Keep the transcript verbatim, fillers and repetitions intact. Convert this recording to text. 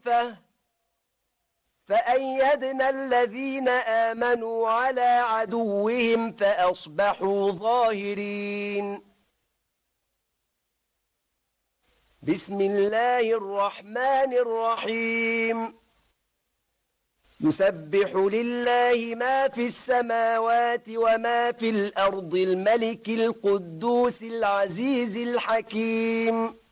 ضعيفة فأيدنا الذين آمنوا على عدوهم فأصبحوا ظاهرين. بسم الله الرحمن الرحيم. يسبح لله ما في السماوات وما في الأرض الملك القدوس العزيز الحكيم.